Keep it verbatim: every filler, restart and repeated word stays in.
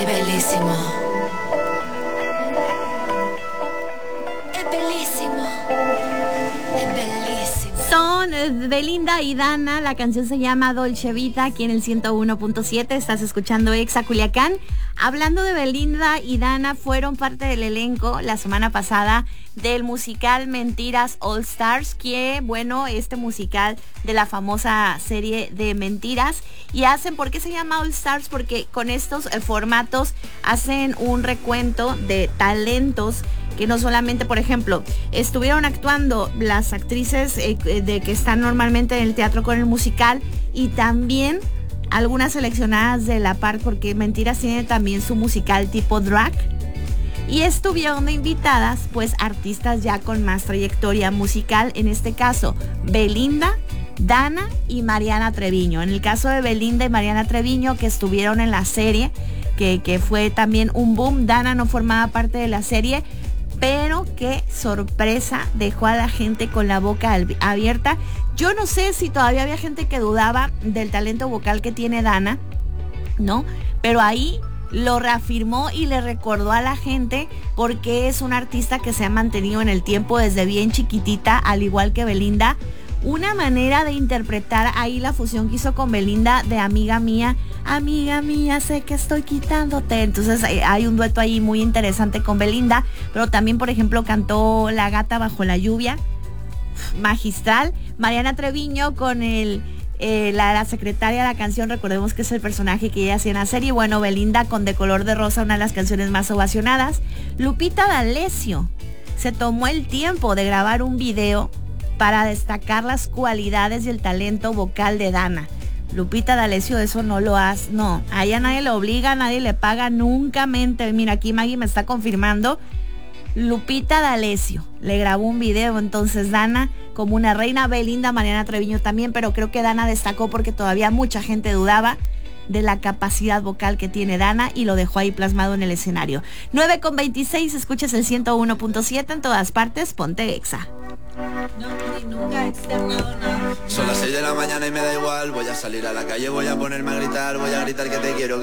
È bellissimo. È bellissimo. È bellissimo. Son eh, Belinda y Dana. La canción se llama Dolce Vita, aquí en el ciento uno punto siete. Estás escuchando Exa Culiacán. Hablando de Belinda y Dana, fueron parte del elenco la semana pasada del musical Mentiras All Stars, que bueno, este musical de la famosa serie de Mentiras, y hacen, ¿por qué se llama All Stars? Porque con estos eh, formatos hacen un recuento de talentos que no solamente, por ejemplo, estuvieron actuando las actrices eh, de que están normalmente en el teatro con el musical, y también algunas seleccionadas de la par, porque Mentiras tiene también su musical tipo drag, y estuvieron de invitadas pues artistas ya con más trayectoria musical, en este caso Belinda, Dana y Mariana Treviño. En el caso de Belinda y Mariana Treviño, que estuvieron en la serie, que, que fue también un boom. Dana no formaba parte de la serie, pero qué sorpresa, dejó a la gente con la boca abierta. Yo no sé si todavía había gente que dudaba del talento vocal que tiene Dana, ¿no? Pero ahí lo reafirmó y le recordó a la gente porque es una artista que se ha mantenido en el tiempo desde bien chiquitita, al igual que Belinda. Una manera de interpretar ahí la fusión que hizo con Belinda de Amiga Mía. Amiga mía, sé que estoy quitándote. Entonces hay un dueto ahí muy interesante con Belinda. Pero también, por ejemplo, cantó La Gata Bajo la Lluvia, magistral. Mariana Treviño con el eh, la, la secretaria de la canción, recordemos que es el personaje que ella hacía en la serie. Bueno, Belinda con De Color de Rosa, una de las canciones más ovacionadas. Lupita D'Alessio se tomó el tiempo de grabar un video para destacar las cualidades y el talento vocal de Dana. Lupita D'Alessio eso no lo hace, no, a ella nadie le obliga, nadie le paga, nunca mente. Mira, aquí Maggie me está confirmando. Lupita D'Alessio le grabó un video, entonces Dana como una reina, Belinda, Mariana Treviño también, pero creo que Dana destacó porque todavía mucha gente dudaba de la capacidad vocal que tiene Dana y lo dejó ahí plasmado en el escenario. nueve con veintiséis, escuchas el ciento uno punto siete en todas partes, ponte Exa. No, ni nunca he externado nada. Son las seis de la mañana y me da igual. Voy a salir a la calle, voy a ponerme a gritar. Voy a gritar que te quiero.